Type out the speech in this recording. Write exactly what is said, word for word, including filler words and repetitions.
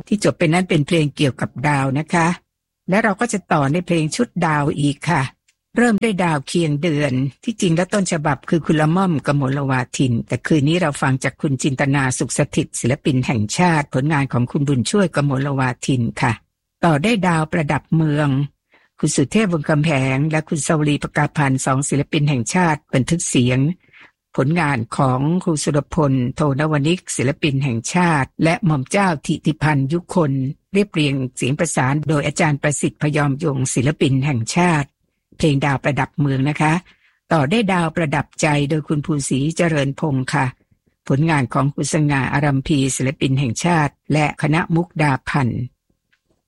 ที่จบไปนั้นเป็นเพลงเกี่ยวกับดาวนะคะและเราก็จะต่อในเพลงชุดดาวอีกค่ะเริ่มด้วยดาวเคียงเดือนที่จริงแล้วต้นฉบับคือคุณละม่อมกมลวาทินแต่คืนนี้เราฟังจากคุณจินตนาสุขสถิตศิลปินแห่งชาติผลงานของคุณบุญช่วยกมลวาทินค่ะต่อได้ดาวประดับเมืองคุณสุเทพวงศ์คำแหงและคุณสวรีประกาพันธ์สองศิลปินแห่งชาติบันทึกเสียงผลงานของครูสุรพลโทนวนิกศิลปินแห่งชาติและหม่อมเจ้าธิติพันธ์ยุคนเรียบเรียงเสียงประสานโดยอาจารย์ประสิทธิ์พยอมยงศิลปินแห่งชาติเพลงดาวประดับเมืองนะคะต่อได้ดาวประดับใจโดยคุณภูศรีเจริญพงศ์ค่ะผลงานของคุณสง่าอารัมพีศิลปินแห่งชาติและคณะมุกดาพันธ์